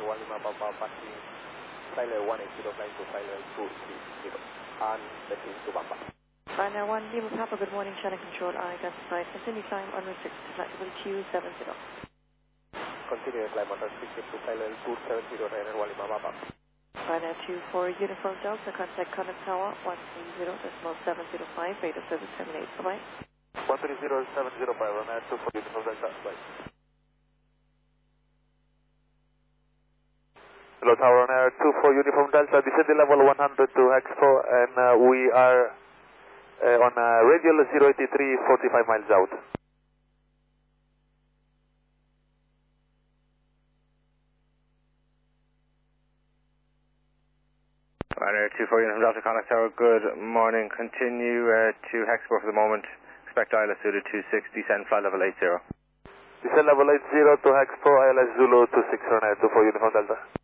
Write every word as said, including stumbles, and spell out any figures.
one Lima Papa passing flight level one eight zero flying to flight level two three zero and taking to Papa. Final one Lima Papa, good morning, channel control, identified, continue climb unrestricted, flight level two seven zero. Continue climb unrestricted to flight level two seven zero, Ryanair one Lima Papa. Ryanair two four Uniform Delta, contact Connect Tower one three zero decimal seven zero five, radar service terminate, bye-bye. one three zero seven zero five, Ryanair two four Uniform Delta, bye. Hello Tower Ryanair two four Uniform Delta, descending level one hundred to Expo, and uh, we are uh, on uh, radial zero eight three, forty-five miles out. Ryanair two four Uniform Delta, Connect Tower, good morning. Continue uh, to Hexport for the moment. Expect I L S Zulu two six, descend flight level eight zero. Descend level eight zero to Hexpo, I L S Zulu two six, Ryanair two four Uniform Delta.